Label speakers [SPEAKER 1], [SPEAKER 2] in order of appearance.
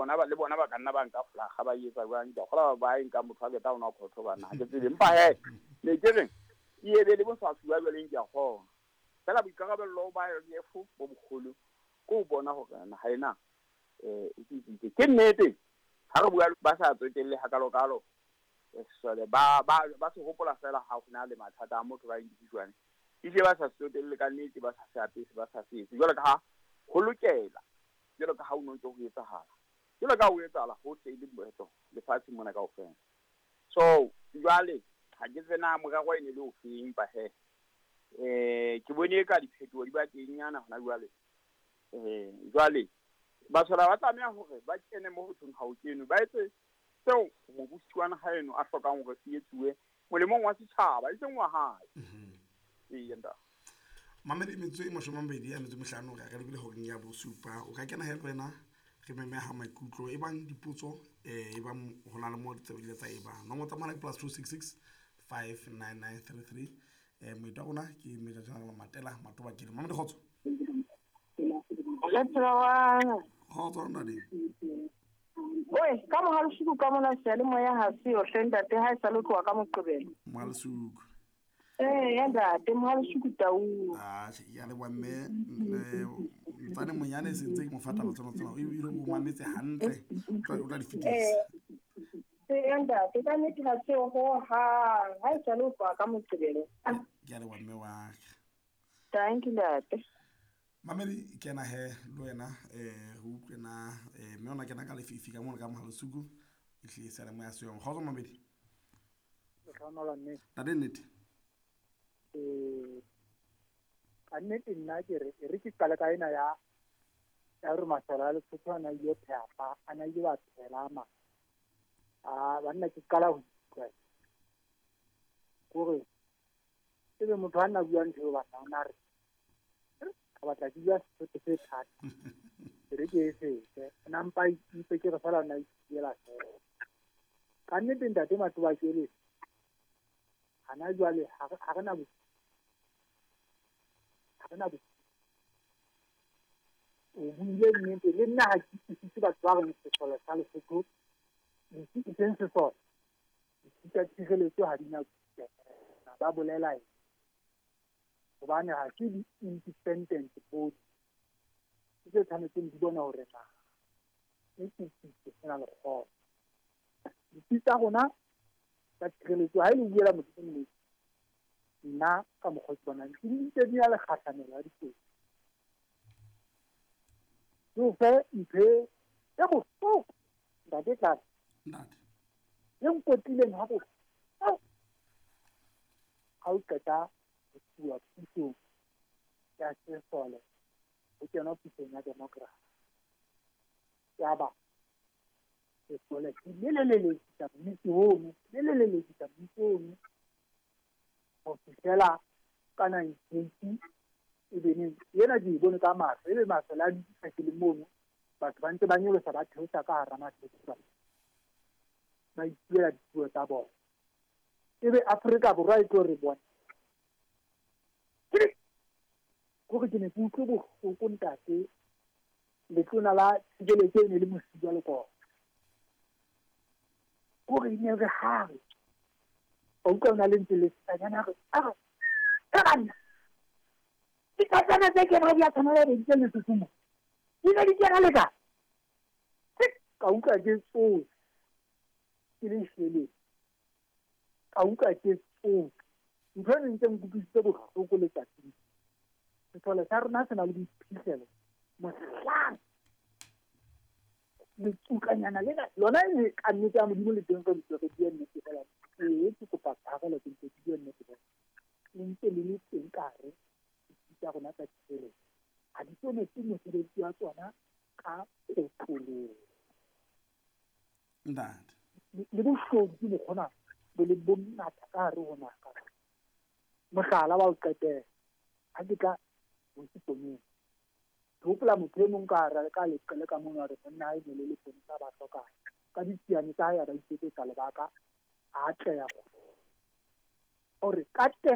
[SPEAKER 1] le bona ba ka nna ba nka flaga ba etsa jwang ke gola ba nka motho a ke ta ona khotho bana ke tsebe mpa he ne ke reng e be le bo sa fuwa jwale ke a gona fela boikarabello ba RDF bo bogolo go bona gore na ha ena ke nnete ha re bua ba sa tswetelle ha kalokalo sole ba se hopola fela ha hona le mathata a motho ba individual e je ba sa tswetelle ka nnete ba sa se apese ba sa se jwale ka ha ho lokela jwale ka ha o no ntse ho etsahala jwale ka ho etsahala ho tseile boeto le fatsi mona ka ofela so jwale ha ke tsena moragwa ene le o feng ba he ke bone ka diphetho di ba teng nyana hona jwale jwale ba tshola ba tsamaya hore ba kene mo ho thong ha o kene ba etse seo mo butswana ha eno a hlokang hore se etsuwe molemong wa setjhaba e seng wa hae yenda
[SPEAKER 2] mamedi metswe moshomambedi ya metso mehlano ga re bile ho nya bo supa o ka kena he wena re meme ha maikutlo e bang dipotso e bang hona le mo ditse ile tsa e bang no mo tsamana +266 59933 mo ita gona ke me jana matela matoba ke mamedi khotso khotso nna di
[SPEAKER 3] oi ka mo ha le ka mona sele moya ha se o hlenda te ha sa lo tloa ka moqebelo
[SPEAKER 2] mo le suku
[SPEAKER 3] ya ntate mo ha le tau
[SPEAKER 2] ya le wamme tsane monyane se ntse mo fata ba tsona o ile bo mametse hantle o tla di fitisa
[SPEAKER 3] ya ntate ka nnete ha se ho ha sa lo tloa ka moqebelo
[SPEAKER 2] ya le wamme wa
[SPEAKER 3] thank you ntate
[SPEAKER 2] mamedi kena he lo yena ho utlwena me ona kena ka lefifi ka mona ka mohalo suku e hlisa le mo ya seong kgotso mamedi
[SPEAKER 4] la nne
[SPEAKER 2] ta nnete
[SPEAKER 4] ka nnete nna ke re ke kala ka ena ya re masala le tsotwana ile phapa ana ile ba tselama banna ke kala ho kwa gore ebe motho a nna bua ntho ba sana re ka batla ke ya se thata re ke se na mpa ipe ke re fela na ile se ka nnete ntate matoba ke le ana jwale ha rena o buile nnete le nna ha ke se batho ba re sesole sa Lesotho ke seng sesole ke tshireletso ha dina ba bolela hobane ha ke independent body ke tshwanetseng di bona hore na ke sena le kgolo ditsa gona ka tshireletso ha ile buela motho mme nna ka mokgotsi bona ke ntse di ya le khatlanela di tse no fe iphe e go so da de tla
[SPEAKER 2] ntate
[SPEAKER 4] yen kotile ha go ha o kata bua puso ya sesole o tsena puso ya democracy ya ba sesole le tsa misione le tsa misione o fihlela ka 1980 ebene yena di bone ka maso ebe masela di tsakile mono batho ba ntse ba nyolosa ba theosa ka hara matheka ba ipuela dipuo tsa bona ebe Afrika borwa e tlo re bona gore ke ne ke utlwe bohloko ntate letlona la tshireletso ne le mosidi wa lekoko gore ne re hare o ka una le ntse le tsanyana re kana ke tsana tse ke re ya tsana le di tsene tsumo ina di tsena le ka uka ke tso ke le shele ka uka ke tso ntse ntse nkupitse bohloko le tsatsi sole sa rena se na le diphihlelo mohlang le tsukanyana le lona e ka nnete ya modimo le teng ka ditso di enne ke fela ke kopa tsagelo ke ntse di enne ke ntse le teng kare tsa gona tsa tsele ha di tsone tse mosebetsi wa tsona ka potolo
[SPEAKER 2] ntate
[SPEAKER 4] le bohlodi le khona le bonna ka hare hona ka mogala wa o qetela ha ke ka mo tsomong hopola motho mong ka hara ka le ka mona re nna e le teng tsa ba hloka ka ditsiane tsa ya ba itsetse ka lebaka a tleya gore ka